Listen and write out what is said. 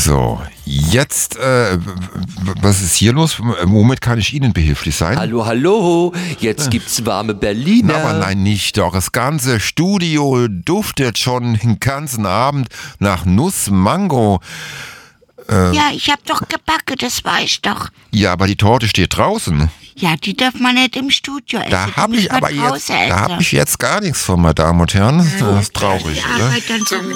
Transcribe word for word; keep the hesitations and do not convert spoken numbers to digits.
So, jetzt, äh, was ist hier los? Womit kann ich Ihnen behilflich sein? Hallo, hallo, jetzt gibt's warme Berliner. Na, aber nein, nicht doch. Das ganze Studio duftet schon den ganzen Abend nach Nuss Mango. Äh, ja, ich hab doch gebacken, das weiß ich doch. Ja, aber die Torte steht draußen. Ja, die darf man nicht im Studio essen. Da habe ich aber jetzt, essen. da hab ich jetzt gar nichts von, meine Damen und Herren. Das ist traurig, ja, oder? Dann